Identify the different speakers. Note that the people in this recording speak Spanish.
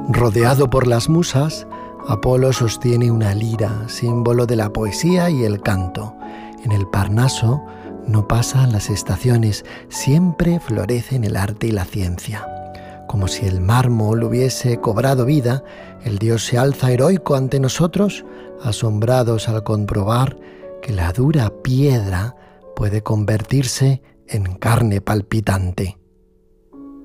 Speaker 1: Rodeado por las musas, Apolo sostiene una lira, símbolo de la poesía y el canto. En el Parnaso no pasan las estaciones, siempre florecen el arte y la ciencia. Como si el mármol hubiese cobrado vida, el dios se alza heroico ante nosotros, asombrados al comprobar que la dura piedra puede convertirse en carne palpitante.